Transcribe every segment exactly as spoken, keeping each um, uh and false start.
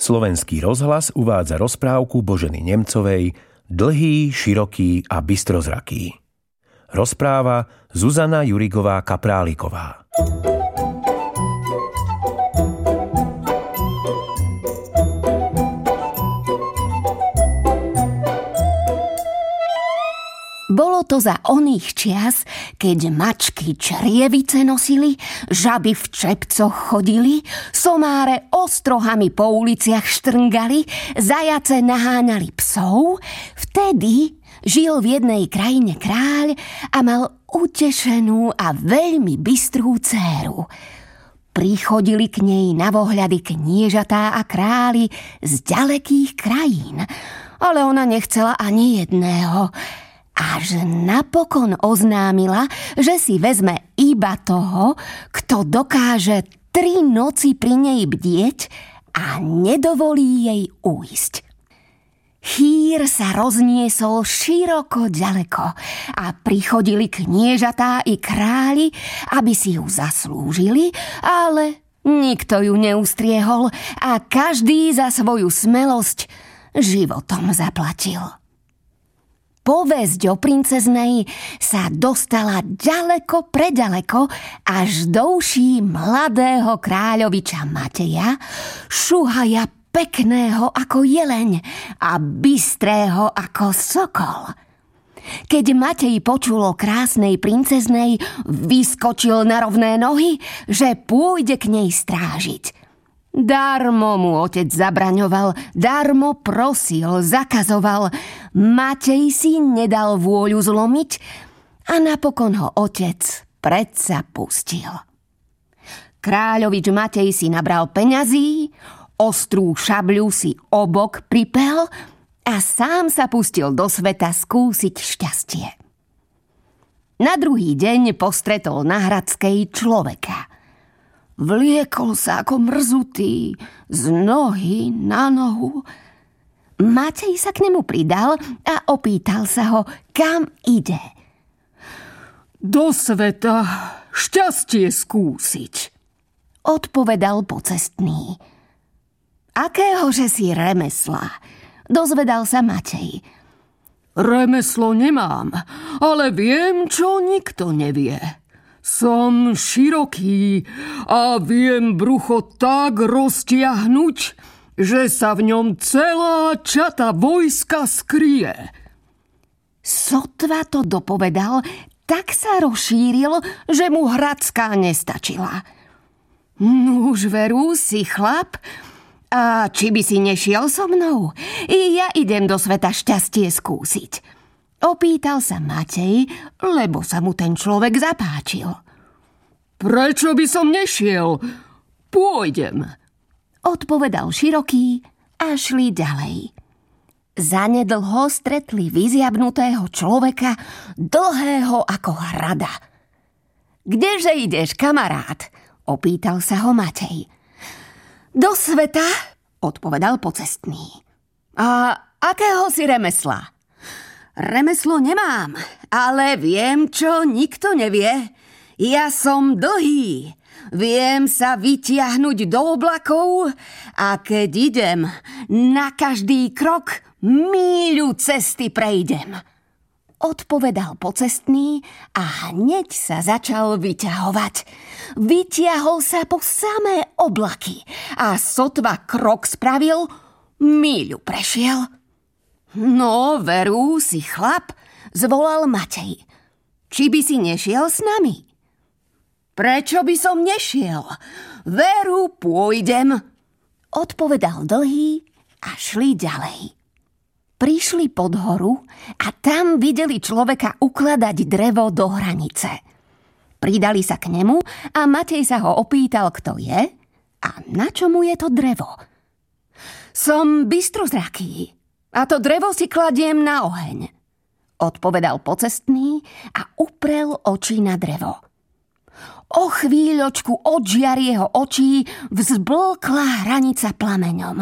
Slovenský rozhlas uvádza rozprávku Boženy Nemcovej Dlhý, široký a bystrozraký. Rozpráva Zuzana Jurigová-Kapráliková. Bolo to za oných čias, keď mačky črievice nosili, žaby v čepcoch chodili, somáre ostrohami po uliciach štrngali, zajace naháňali psov. Vtedy žil v jednej krajine kráľ a mal utešenú a veľmi bystrú dcéru. Prichodili k nej na vohľady kniežatá a králi z ďalekých krajín, ale ona nechcela ani jedného. Až napokon oznámila, že si vezme iba toho, kto dokáže tri noci pri nej bdieť a nedovolí jej ujsť. Chýr sa rozniesol široko ďaleko a prichodili kniežatá i králi, aby si ju zaslúžili, ale nikto ju neustriehol a každý za svoju smelosť životom zaplatil. Povesť o princeznej sa dostala ďaleko preďaleko až do uší mladého kráľoviča Mateja, šuhaja pekného ako jeleň a bystrého ako sokol. Keď Matej počul o krásnej princeznej, vyskočil na rovné nohy, že pôjde k nej strážiť. Darmo mu otec zabraňoval, darmo prosil, zakazoval. Matej si nedal vôľu zlomiť a napokon ho otec predsa pustil. Kráľovič Matej si nabral peňazí, ostrú šabľu si obok pripel a sám sa pustil do sveta skúsiť šťastie. Na druhý deň postretol na Hradskej človeka. Vliekol sa ako mrzutý, z nohy na nohu. Matej sa k nemu pridal a opýtal sa ho, kam ide. Do sveta šťastie skúsiť, odpovedal pocestný. Akéhože si remesla, dozvedal sa Matej. Remeslo nemám, ale viem, čo nikto nevie. Som široký a viem brucho tak roztiahnuť, že sa v ňom celá čata vojska skrie. Sotva to dopovedal, tak sa rozšíril, že mu Hradská nestačila. Nuž veru si chlap, a či by si nešiel so mnou? I ja idem do sveta šťastie skúsiť. Opýtal sa Matej, lebo sa mu ten človek zapáčil. Prečo by som nešiel? Pôjdem, odpovedal široký a šli ďalej. Zanedlho stretli vyziabnutého človeka, dlhého ako hrada. Kdeže ideš, kamarát? Opýtal sa ho Matej. Do sveta, odpovedal pocestný. A akého si remesla? Remeslo nemám, ale viem, čo nikto nevie. Ja som dlhý, viem sa vytiahnuť do oblakov a keď idem, na každý krok míľu cesty prejdem. Odpovedal pocestný a hneď sa začal vyťahovať. Vytiahol sa po samé oblaky a sotva krok spravil, míľu prešiel. No, veru, si chlap, zvolal Matej. Či by si nešiel s nami? Prečo by som nešiel? Veru, pôjdem, odpovedal dlhý a šli ďalej. Prišli pod horu a tam videli človeka ukladať drevo do hranice. Pridali sa k nemu a Matej sa ho opýtal, kto je a na čo mu je to drevo. Som bystrozraký. A to drevo si kladiem na oheň, odpovedal pocestný a uprel oči na drevo. O chvíľočku od žiar jeho očí vzblkla hranica plameňom.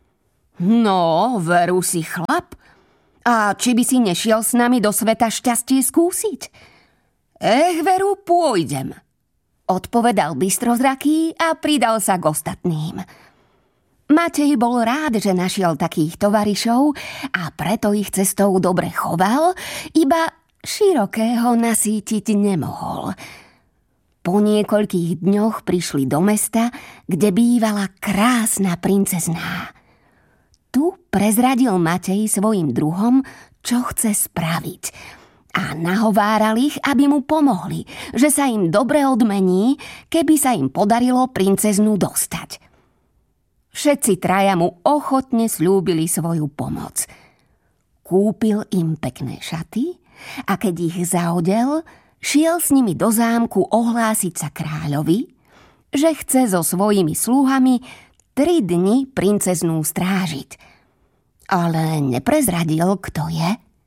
No, veru si chlap, a či by si nešiel s nami do sveta šťastie skúsiť? Ech, veru, pôjdem, odpovedal bystrozraký a pridal sa k ostatným. Matej bol rád, že našiel takých tovarišov a preto ich cestou dobre choval, iba Širokého nasýtiť nemohol. Po niekoľkých dňoch prišli do mesta, kde bývala krásna princezná. Tu prezradil Matej svojim druhom, čo chce spraviť, a nahováral ich, aby mu pomohli, že sa im dobre odmení, keby sa im podarilo princeznú dostať. Všetci traja mu ochotne sľúbili svoju pomoc. Kúpil im pekné šaty a keď ich zaodel, šiel s nimi do zámku ohlásiť sa kráľovi, že chce so svojimi sluhami tri dni princeznú strážiť. Ale neprezradil, kto je.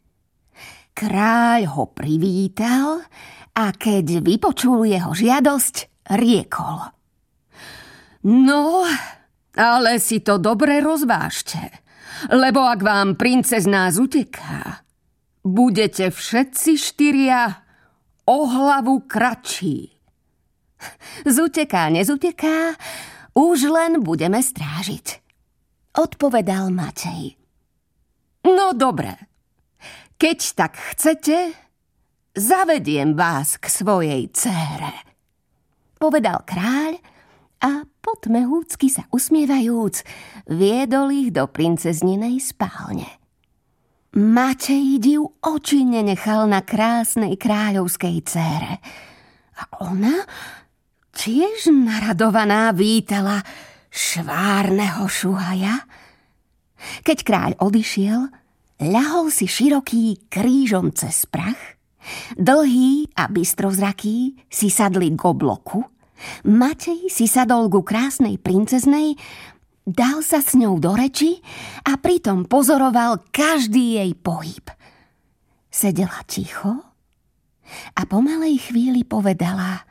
Kráľ ho privítal a keď vypočul jeho žiadosť, riekol: No, ale si to dobre rozvážte, lebo ak vám princezná zuteká, budete všetci štyria o hlavu kratší. Zuteká, nezuteká, už len budeme strážiť, odpovedal Matej. No dobre, keď tak chcete, zavediem vás k svojej dcére, povedal kráľ a potmehúcky sa usmievajúc, viedol ich do princezninej spálne. Matej div oči nenechal na krásnej kráľovskej dcére. A ona, tiež naradovaná, vítala švárneho šuhaja. Keď kráľ odišiel, ľahol si Široký krížom cez prach, Dlhý a Bystrozraký si sadli k obloku, Matej si sadol ku krásnej princeznej, dal sa s ňou do reči a pritom pozoroval každý jej pohyb. Sedela ticho a po malej chvíli povedala: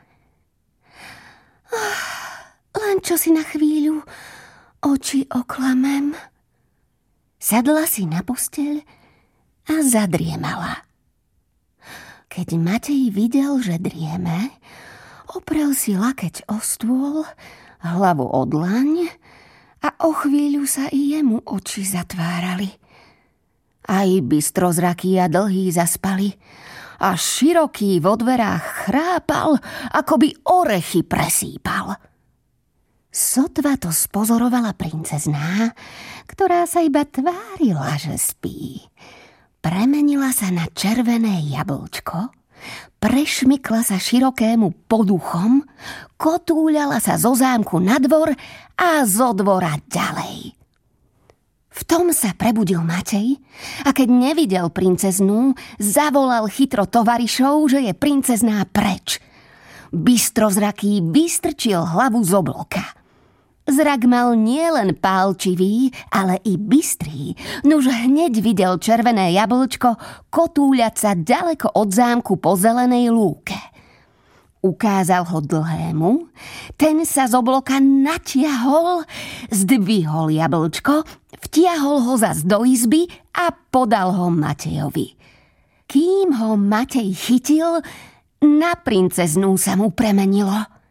oh, len čo si na chvíľu oči oklamem. Sadla si na posteľ a zadriemala. Keď Matej videl, že drieme, oprel si lakeť o stôl, hlavu o dlaň a o chvíľu sa i jemu oči zatvárali. Aj Bystrozraký a Dlhý zaspali a Široký vo dverách chrápal, ako by orechy presýpal. Sotva to spozorovala princezná, ktorá sa iba tvárila, že spí. Premenila sa na červené jablčko, prešmykla sa Širokému pod uchom, kotúľala sa zo zámku na dvor a zo dvora ďalej. V tom sa prebudil Matej a keď nevidel princeznú, zavolal chytro tovarišov, že je princezná preč. Bystrozraký vystrčil hlavu z obloka. Zrak mal nielen pálčivý, ale i bystrý, nuž hneď videl červené jablčko kotúľať sa ďaleko od zámku po zelenej lúke. Ukázal ho Dlhému, ten sa z obloka natiahol, zdvihol jablčko, vtiahol ho zas do izby a podal ho Matejovi. Kým ho Matej chytil, na princeznú sa mu premenilo.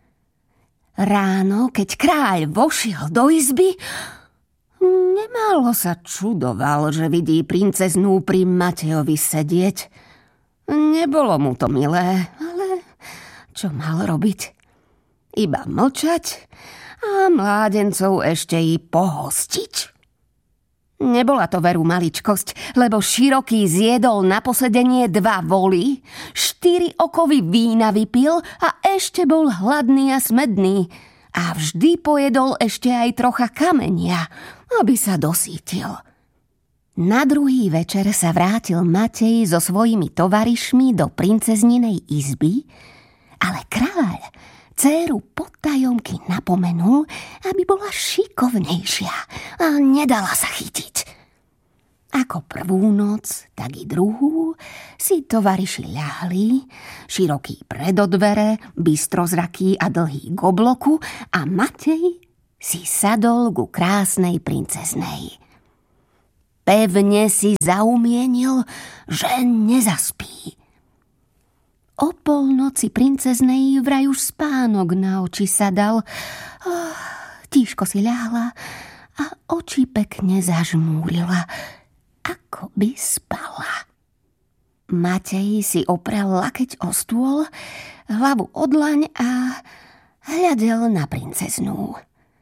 Ráno, keď kráľ vošiel do izby, nemálo sa čudoval, že vidí princeznú pri Matejovi sedieť. Nebolo mu to milé, ale čo mal robiť? Iba mlčať a mládencov ešte i pohostiť. Nebola to veru maličkosť, lebo Široký zjedol na posedenie dva voly, štyri okovy vína vypil a ešte bol hladný a smedný. A vždy pojedol ešte aj trocha kamenia, aby sa dosítil. Na druhý večer sa vrátil Matej so svojimi tovarišmi do princezninej izby, ale kráľ dcéru podtajomky napomenul, aby bola šikovnejšia a nedala sa chytiť. Ako prvú noc, tak i druhú si tovariši ľahli, Široký pred dvere, Bystrozraký a Dlhý k obloku a Matej si sadol ku krásnej princeznej. Pevne si zaumienil, že nezaspí. O polnoci princeznej vraj už spánok na oči sa dal. Oh, tížko si ľahla a oči pekne zažmúrila, ako by spala. Matej si oprel lakeť o stôl, hlavu o dlaň a hľadel na princeznú.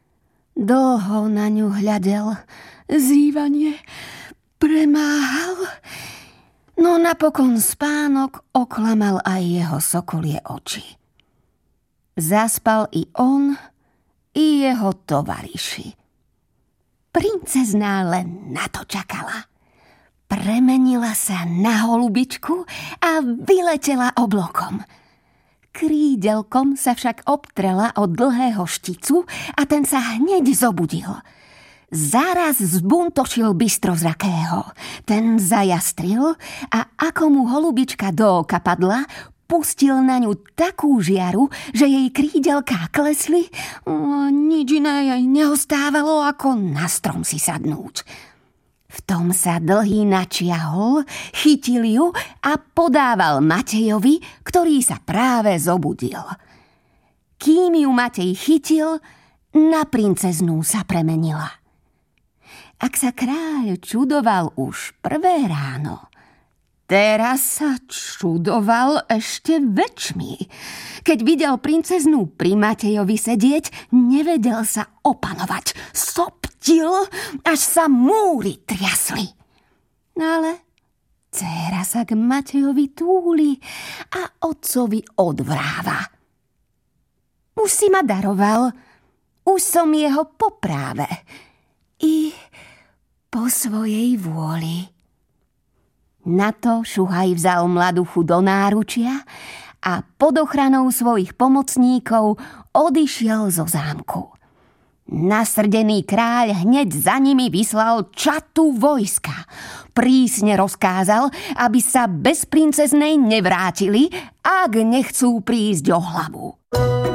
Dlho na ňu hľadel, zývanie premáhal, no napokon spánok oklamal aj jeho sokolie oči. Zaspal i on, i jeho tovariši. Princezná len na to čakala. Premenila sa na holubičku a vyletela oblokom. Krídelkom sa však obtrela od dlhého šticu a ten sa hneď zobudil. Zaraz zbuntošil bystrozrakého. Ten zajastril a ako mu holubička do oka padla, pustil na ňu takú žiaru, že jej krídelká klesli. O, nič iné jej neostávalo, ako na strom si sadnúť. V tom sa Dlhý načiahol, chytil ju a podával Matejovi, ktorý sa práve zobudil. Kým ju Matej chytil, na princeznú sa premenila. Ak sa kráľ čudoval už prvé ráno, teraz sa čudoval ešte väčšmi. Keď videl princeznú pri Matejovi sedieť, nevedel sa opanovať. Soptil, až sa múry triasli. Ale dcéra sa k Matejovi túli a otcovi odvráva. Už si ma daroval, už som jeho po práve i po svojej vôli. Na to Šuhaj vzal mladuchu do náručia a pod ochranou svojich pomocníkov odišiel zo zámku. Nasrdený kráľ hneď za nimi vyslal čatu vojska. Prísne rozkázal, aby sa bez princeznej nevrátili, ak nechcú prísť o hlavu.